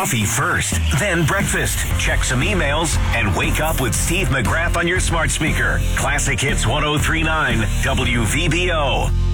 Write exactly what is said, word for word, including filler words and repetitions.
Coffee first, then breakfast. Check some emails and wake up with Steve McGrath on your smart speaker. Classic Hits one oh three point nine W V B O.